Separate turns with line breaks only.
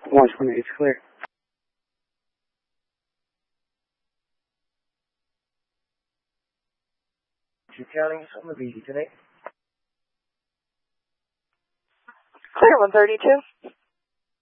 128 is clear.
County, on the BD today.
Clear 132.